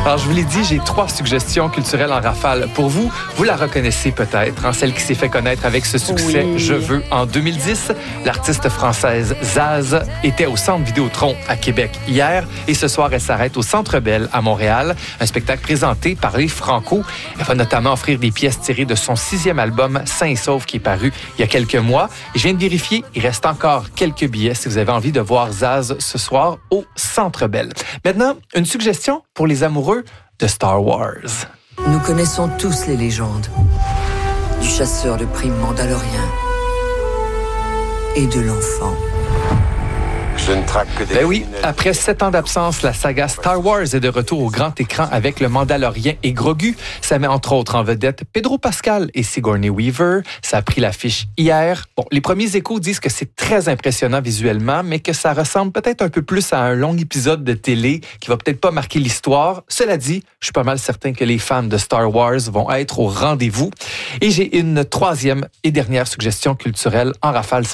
Alors, je vous l'ai dit, j'ai 3 suggestions culturelles en rafale pour vous. Vous la reconnaissez peut-être, hein, celle qui s'est fait connaître avec ce succès « Je veux » en 2010. L'artiste française Zaz était au Centre Vidéotron à Québec hier et ce soir, elle s'arrête au Centre Bell à Montréal. Un spectacle présenté par les Franco. Elle va notamment offrir des pièces tirées de son 6e album « Sain et Sauf » qui est paru il y a quelques mois. Et je viens de vérifier, il reste encore quelques billets si vous avez envie de voir Zaz ce soir au Centre Bell. Maintenant, une suggestion pour les amoureux de Star Wars. Nous connaissons tous les légendes du chasseur de primes mandalorien et de l'enfant. Je ne traque que des... Ben oui, après 7 ans d'absence, la saga Star Wars est de retour au grand écran avec le Mandalorien et Grogu. Ça met entre autres en vedette Pedro Pascal et Sigourney Weaver. Ça a pris l'affiche hier. Bon, les premiers échos disent que c'est très impressionnant visuellement, mais que ça ressemble peut-être un peu plus à un long épisode de télé qui va peut-être pas marquer l'histoire. Cela dit, je suis pas mal certain que les fans de Star Wars vont être au rendez-vous. Et j'ai une 3e et dernière suggestion culturelle en rafale.